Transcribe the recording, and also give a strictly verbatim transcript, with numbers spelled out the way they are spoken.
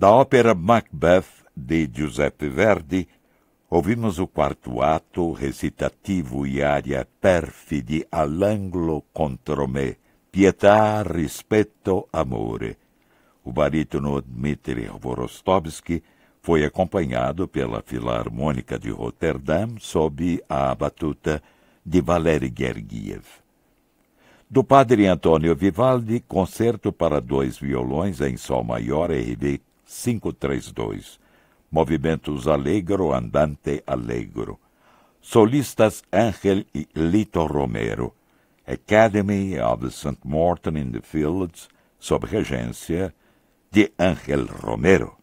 Da ópera Macbeth, de Giuseppe Verdi, ouvimos o quarto ato, recitativo e área perfidi all'angolo contro me, pietà, rispetto, amore. O barítono Dmitri Vorostovsky foi acompanhado pela Filarmônica de Roterdã sob a batuta de Valery Gergiev. Do padre Antônio Vivaldi, concerto para dois violões em sol maior R B quinhentos e trinta e dois. Movimentos allegro, andante allegro. Solistas Ángel e Lito Romero. Academy of Saint Martin in the Fields, sob regência de Ángel Romero.